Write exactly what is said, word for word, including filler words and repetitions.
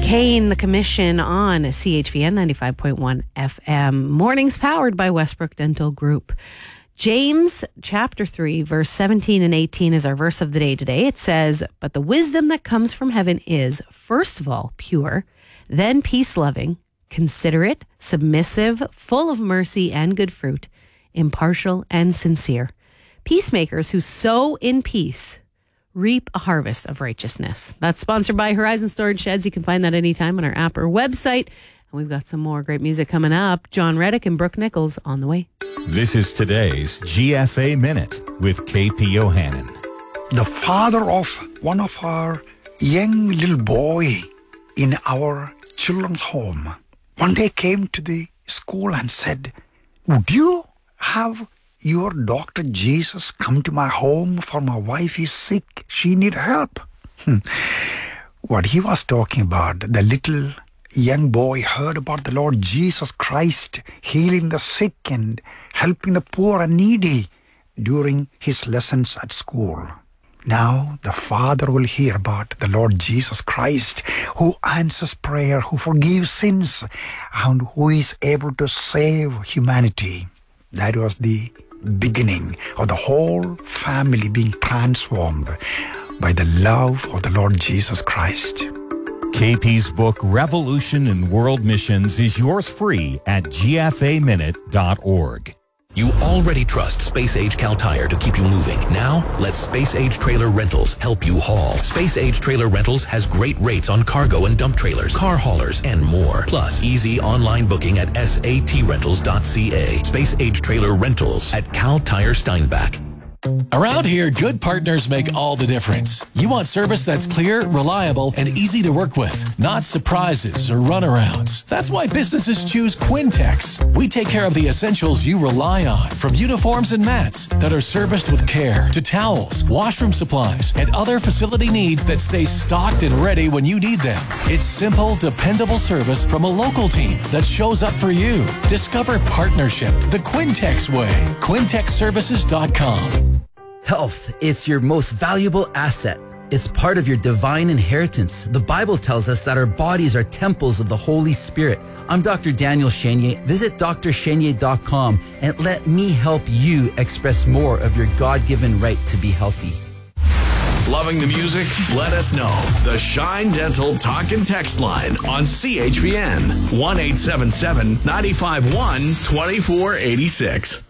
Kane, the Commission on C H V N ninety-five point one F M. Mornings powered by Westbrook Dental Group. James chapter three, verse seventeen and eighteen is our verse of the day today. It says, "But the wisdom that comes from heaven is, first of all, pure, then peace-loving, considerate, submissive, full of mercy and good fruit, impartial and sincere. Peacemakers who sow in peace reap a harvest of righteousness." That's sponsored by Horizon Storage Sheds. You can find that anytime on our app or website. And we've got some more great music coming up. John Reddick and Brooke Nichols on the way. This is today's G F A Minute with K P Yohannan. The father of one of our young little boy in our children's home one day came to the school and said, "Would you have your Doctor Jesus come to my home, for my wife is sick. She need help." Hmm. What he was talking about, the little young boy heard about the Lord Jesus Christ healing the sick and helping the poor and needy during his lessons at school. Now the father will hear about the Lord Jesus Christ, who answers prayer, who forgives sins, and who is able to save humanity. That was the beginning of the whole family being transformed by the love of the Lord Jesus Christ. K P's book, Revolution in World Missions, is yours free at G F A minute dot org. You already trust Space Age Cal Tire to keep you moving. Now, let Space Age Trailer Rentals help you haul. Space Age Trailer Rentals has great rates on cargo and dump trailers, car haulers, and more. Plus, easy online booking at S A T rentals dot C A. Space Age Trailer Rentals at Cal Tire Steinbach. Around here, good partners make all the difference. You want service that's clear, reliable, and easy to work with, not surprises or runarounds. That's why businesses choose Quintex. We take care of the essentials you rely on, from uniforms and mats that are serviced with care to towels, washroom supplies, and other facility needs that stay stocked and ready when you need them. It's simple, dependable service from a local team that shows up for you. Discover partnership the Quintex way. Quintex services dot com. Health, it's your most valuable asset. It's part of your divine inheritance. The Bible tells us that our bodies are temples of the Holy Spirit. I'm Doctor Daniel Chenier. Visit D R chenier dot com and let me help you express more of your God-given right to be healthy. Loving the music? Let us know. The Shine Dental Talk and Text line on C H V N. one eight seven seven, nine five one, two four eight six.